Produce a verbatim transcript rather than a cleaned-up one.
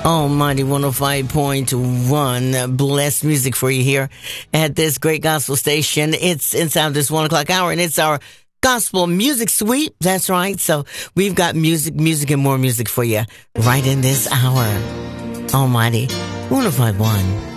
Almighty one oh five point one. Blessed music for you here at this great gospel station. It's inside this one o'clock hour, and it's our gospel music suite. That's right. So we've got music, music, and more music for you right in this hour. Almighty one oh five point one.